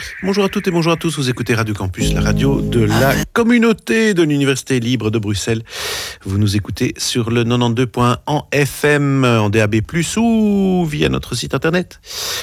Bonjour à toutes et bonjour à tous, vous écoutez Radio Campus, la radio de la communauté de l'Université libre de Bruxelles. Vous nous écoutez sur le 92.1 en FM, en DAB+, ou via notre site internet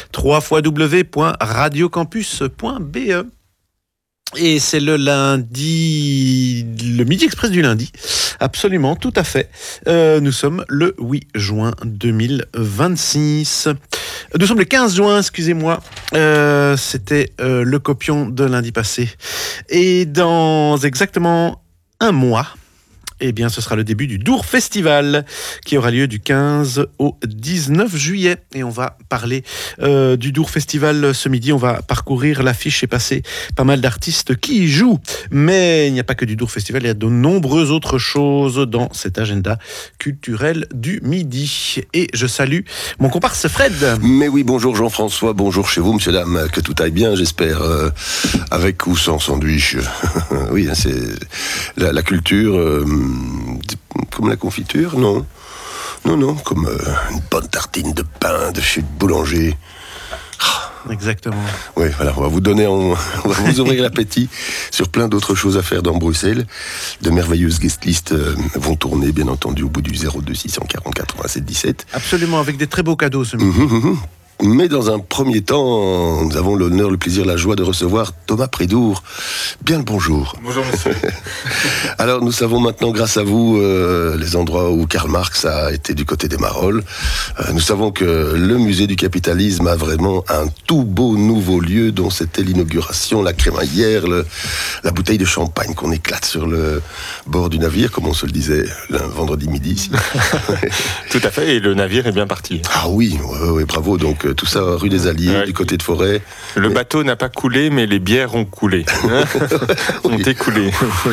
www.radiocampus.be. Et c'est le lundi, le Midi Express du lundi. Absolument, tout à fait. Nous sommes le 8 juin 2026. Nous sommes le 15 juin, excusez-moi. C'était le copion de lundi passé. Et dans exactement un mois, eh bien, ce sera le début du Dour Festival qui aura lieu du 15 au 19 juillet. Et on va parler du Dour Festival ce midi. On va parcourir l'affiche et passer pas mal d'artistes qui y jouent. Mais il n'y a pas que du Dour Festival, il y a de nombreuses autres choses dans cet agenda culturel du midi. Et je salue mon comparse Fred. Mais oui, bonjour Jean-François, bonjour chez vous, monsieur, dame, que tout aille bien, j'espère, avec ou sans sandwich. Oui, c'est la culture... comme la confiture, non, comme une bonne tartine de pain de chez le boulanger. Exactement. Oui, voilà, on va vous ouvrir l'appétit sur plein d'autres choses à faire dans Bruxelles. De merveilleuses guest lists vont tourner, bien entendu, au bout du 02 640 87 17. Absolument, avec des très beaux cadeaux ce midi. Mais dans un premier temps, nous avons l'honneur, le plaisir, la joie de recevoir Thomas Prédour. Bien le bonjour. Bonjour monsieur. Alors nous savons maintenant, grâce à vous, les endroits où Karl Marx a été du côté des Marolles. Nous savons que le musée du capitalisme a vraiment un tout beau nouveau lieu dont c'était l'inauguration, la crémaillère, la bouteille de champagne qu'on éclate sur le bord du navire, comme on se le disait le vendredi midi ici. Tout à fait, et le navire est bien parti. Ah oui, bravo. Donc tout ça rue des Alliés, du côté de Forêt. Le bateau n'a pas coulé, mais les bières ont coulé. Ont écoulé.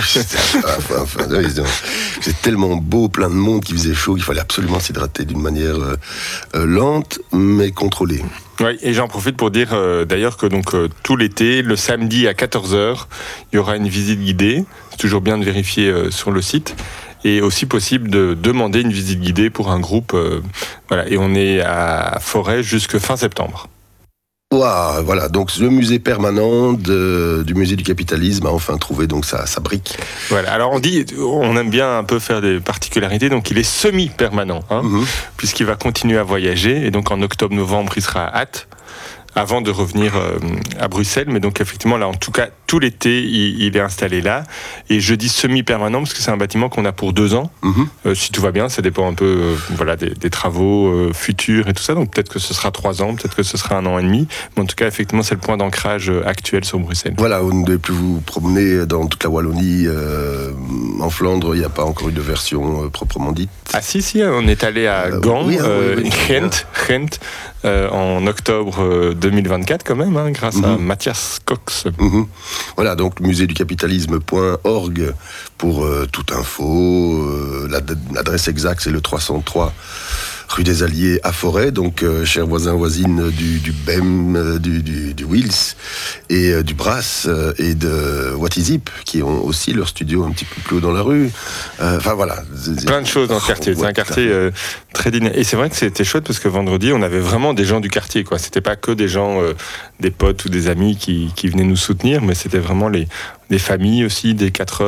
C'est tellement beau, plein de monde qui faisait chaud, qu'il fallait absolument s'hydrater d'une manière lente, mais contrôlée. Oui, et j'en profite pour dire d'ailleurs que donc tout l'été, le samedi à 14h, il y aura une visite guidée. C'est toujours bien de vérifier sur le site. Et aussi possible de demander une visite guidée pour un groupe. Voilà. Et on est à Forêt jusque fin septembre. Waouh, voilà, donc le musée permanent du musée du capitalisme a enfin trouvé donc sa brique. Voilà, alors on aime bien un peu faire des particularités, donc il est semi-permanent, puisqu'il va continuer à voyager, et donc en octobre-novembre il sera à Ath, avant de revenir à Bruxelles. Mais donc effectivement, là, en tout cas, tout l'été, il est installé là. Et je dis semi-permanent parce que c'est un bâtiment qu'on a pour 2 ans. Si tout va bien, ça dépend un peu des travaux futurs et tout ça. Donc peut-être que ce sera 3 ans, peut-être que ce sera 1 an et demi. Mais en tout cas, effectivement, c'est le point d'ancrage actuel sur Bruxelles. Voilà, vous ne devez plus vous promener dans toute la Wallonie. En Flandre, il n'y a pas encore eu de version proprement dite. Ah si, on est allé à Gand, Gent, en octobre 2024 quand même, grâce à Mathias Cox. Voilà, donc muséducapitalisme.org pour toute info. L'adresse exacte, c'est le 303 rue des Alliés à Forêt, donc chers voisins, voisines du BEM, du Wills et du Brass et de What Is Hip, qui ont aussi leur studio un petit peu plus haut dans la rue. Enfin voilà. Plein de choses dans le quartier. C'est un quartier très dynamique. Et c'est vrai que c'était chouette parce que vendredi, on avait vraiment des gens du quartier, quoi. C'était pas que des gens, des potes ou des amis qui venaient nous soutenir, mais c'était vraiment des familles aussi, des 4